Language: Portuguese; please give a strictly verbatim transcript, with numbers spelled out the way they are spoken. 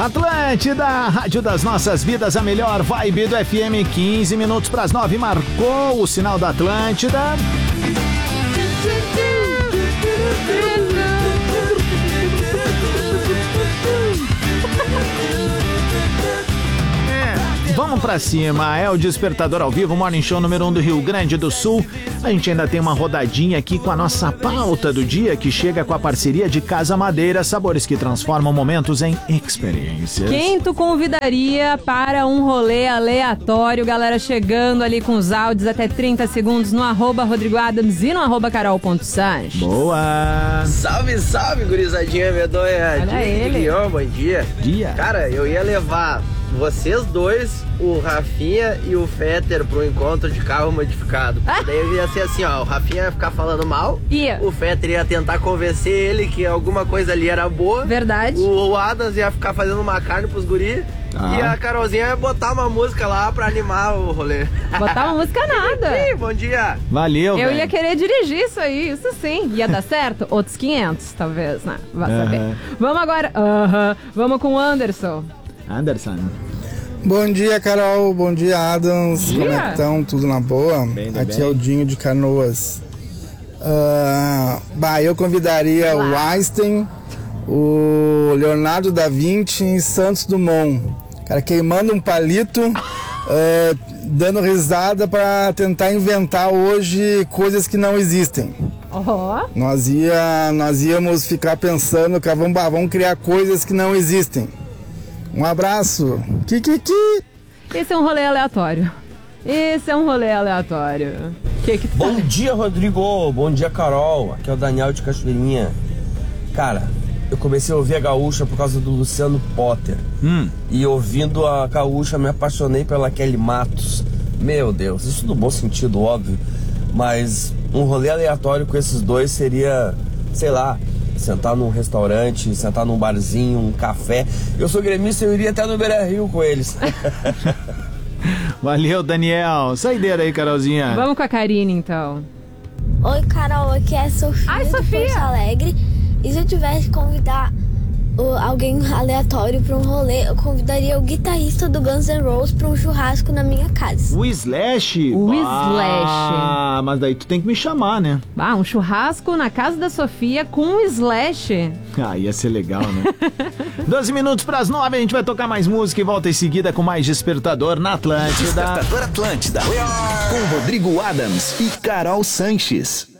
Atlântida, rádio das nossas vidas, a melhor vibe do F M. quinze minutos para as nove, marcou o sinal da Atlântida. Vamos pra cima, é o Despertador ao Vivo, Morning Show número um do Rio Grande do Sul. A gente ainda tem uma rodadinha aqui com a nossa pauta do dia, que chega com a parceria de Casa Madeira, sabores que transformam momentos em experiências. Quem tu convidaria para um rolê aleatório? Galera chegando ali com os áudios até trinta segundos no arroba Rodrigo Adams e no arroba carol.sanches. Boa! Salve, salve, gurizadinha medonha. Olha dia, ele. Guilhom, bom dia. Dia. Cara, eu ia levar vocês dois, o Rafinha e o Fetter pro encontro de carro modificado. Ah. Daí ia ser assim, ó, o Rafinha ia ficar falando mal, Ia. o Fetter ia tentar convencer ele que alguma coisa ali era boa. Verdade. O Adams ia ficar fazendo uma carne pros guri. Ah. E a Carolzinha ia botar uma música lá pra animar o rolê. Botar uma música nada. Ih, bom dia. Valeu, Eu velho. ia querer dirigir isso aí, isso sim. Ia dar certo? Outros quinhentos, talvez, né? Vai Aham. saber. Vamos agora. Aham. Vamos com o Anderson. Anderson. Bom dia, Carol. Bom dia, Adams. Bom Como dia. é que estão? Tudo na boa? Bem, Aqui bem. é o Dinho de Canoas. Ah, bah, eu convidaria o Einstein, o Leonardo da Vinci e Santos Dumont. Cara, queimando um palito, eh, dando risada para tentar inventar hoje coisas que não existem. Ó. Nós, ia, nós íamos ficar pensando, cara, vamos, bah, vamos criar coisas que não existem. Um abraço. Kikiki. Esse é um rolê aleatório. Esse é um rolê aleatório. Que que tu Bom tá? dia, Rodrigo. Bom dia, Carol. Aqui é o Daniel de Cachoeirinha. Cara, eu comecei a ouvir a Gaúcha por causa do Luciano Potter. Hum. E ouvindo a Gaúcha, me apaixonei pela Kelly Matos. Meu Deus, isso no bom sentido, óbvio. Mas um rolê aleatório com esses dois seria, sei lá, sentar num restaurante, sentar num barzinho, um café. Eu sou gremista, eu iria até no Beira-Rio com eles. Valeu, Daniel. Saideira aí, Carolzinha. Vamos com a Karine, então. Oi, Carol, aqui é a Sofia, Ai, de Sofia. Porto Alegre. E se eu tivesse que convidar uh, alguém aleatório para um rolê, eu convidaria o guitarrista do Guns N' Roses para um churrasco na minha casa. O Slash? O Ah, mas daí tu tem que me chamar, né? Ah, um churrasco na casa da Sofia com um Slash. Ah, ia ser legal, né? doze minutos para as nove, a gente vai tocar mais música e volta em seguida com mais Despertador na Atlântida. Despertador Atlântida. Com Rodrigo Adams e Carol Sanches.